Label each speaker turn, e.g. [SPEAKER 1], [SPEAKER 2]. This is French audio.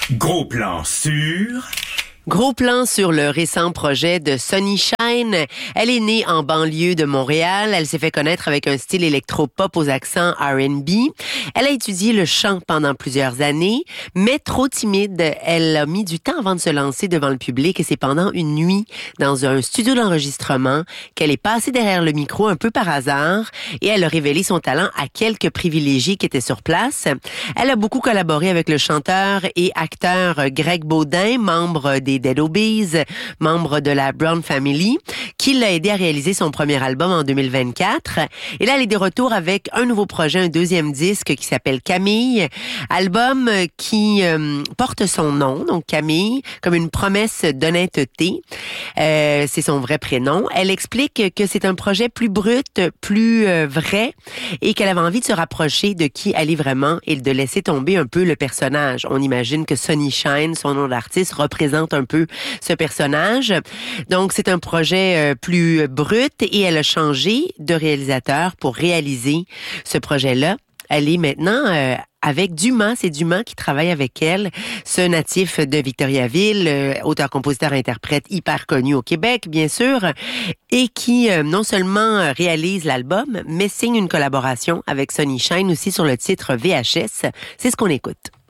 [SPEAKER 1] Gros plan sur...
[SPEAKER 2] Gros plan sur le récent projet de Sunny Shine. Elle est née en banlieue de Montréal. Elle s'est fait connaître avec un style électro-pop aux accents R&B. Elle a étudié le chant pendant plusieurs années, mais trop timide, elle a mis du temps avant de se lancer devant le public et c'est pendant une nuit dans un studio d'enregistrement qu'elle est passée derrière le micro un peu par hasard et elle a révélé son talent à quelques privilégiés qui étaient sur place. Elle a beaucoup collaboré avec le chanteur et acteur Greg Baudin, membre des Dead Obeez, membre de la Brown Family, qui l'a aidé à réaliser son premier album en 2024. Et là, elle est de retour avec un nouveau projet, un deuxième disque qui s'appelle Camille, album qui porte son nom, donc Camille, comme une promesse d'honnêteté. C'est son vrai prénom. Elle explique que c'est un projet plus brut, plus vrai, et qu'elle avait envie de se rapprocher de qui elle est vraiment et de laisser tomber un peu le personnage. On imagine que Sunny Shine, son nom d'artiste, représente un peu ce personnage. Donc, c'est un projet plus brut et elle a changé de réalisateur pour réaliser ce projet-là. Elle est maintenant avec Dumas. C'est Dumas qui travaille avec elle, ce natif de Victoriaville, auteur-compositeur-interprète hyper connu au Québec, bien sûr, et qui non seulement réalise l'album, mais signe une collaboration avec Sunny Shine aussi sur le titre VHS. C'est ce qu'on écoute.